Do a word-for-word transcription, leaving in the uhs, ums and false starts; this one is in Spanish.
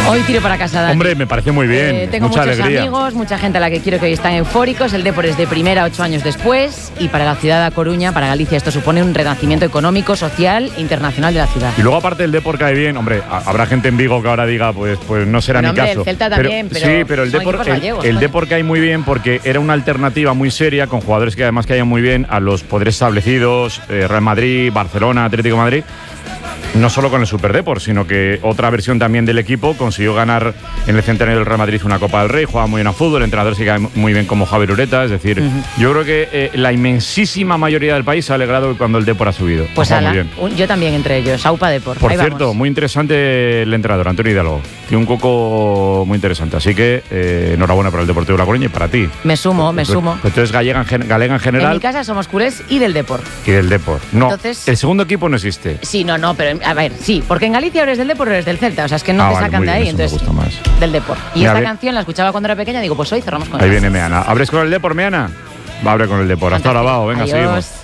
Hoy tiro para casa, Dani. Hombre, me parece muy bien. Eh, tengo mucha muchos alegría. amigos, mucha gente a la que quiero que hoy están eufóricos. El Depor es de primera ocho años después. Y para la ciudad de A Coruña, para Galicia, esto supone un renacimiento económico, social, internacional de la ciudad. Y luego, aparte, el Depor cae bien. Hombre, a- habrá gente en Vigo que ahora diga, pues, pues no será Bueno, mi hombre, caso. el Celta también, pero sí, pero el son Depor, equipos el, gallegos, el coño. Depor cae muy bien porque era una alternativa muy seria con jugadores que además caían muy bien a los poderes establecidos, eh, Real Madrid, Barcelona, Atlético de Madrid. No solo con el Super Depor, sino que otra versión también del equipo consiguió ganar en el centenario del Real Madrid una Copa del Rey, juega muy bien a fútbol, el entrenador se cae muy bien como Javier Ureta, es decir, uh-huh. yo creo que eh, la inmensísima mayoría del país se ha alegrado cuando el Depor ha subido. Pues ala, muy bien. Un, yo también entre ellos, Aupa Depor. Por Ahí cierto, vamos. muy interesante el entrenador, Antonio Hidalgo, tiene un coco muy interesante, así que eh, enhorabuena para el Deportivo de La Coruña y para ti. Me sumo, me entonces, sumo. Entonces Gallega en, Galega en general. En mi casa somos culés y del Depor. Y del Depor. No, entonces, el segundo equipo no existe. Sí, no, no, pero a ver, sí, porque en Galicia eres del Depor o eres del Celta, o sea, es que no ah, te vale, sacan de ahí, bien, entonces me gusta más. Del Depor. Y Mira, esta ve... canción la escuchaba cuando era pequeña, digo, pues hoy cerramos con Ahí ella. viene Meana. ¿Abres con el Depor, Meana? Va a abrir con el Depor. Hasta ahora, Bao. Venga, Adiós. seguimos.